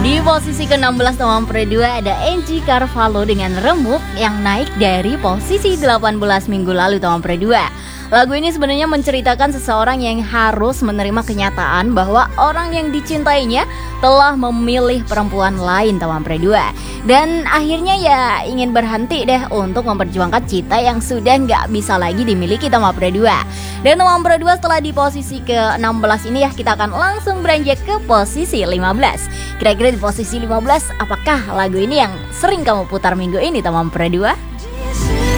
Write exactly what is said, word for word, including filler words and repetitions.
Di posisi ke enam belas Tomam Pro dua ada Angie Carvalho dengan Remuk yang naik dari posisi delapan belas minggu lalu Tomam Pro dua. Lagu ini sebenarnya menceritakan seseorang yang harus menerima kenyataan bahwa orang yang dicintainya telah memilih perempuan lain Tomam Pro dua. Dan akhirnya ya ingin berhenti deh untuk memperjuangkan cinta yang sudah nggak bisa lagi dimiliki Tomam Pro dua. Dan Tomam Pro dua setelah di posisi ke enam belas ini ya kita akan langsung beranjak ke posisi lima belas. Kira-kira di posisi lima belas apakah lagu ini yang sering kamu putar minggu ini Tomam Pro dua?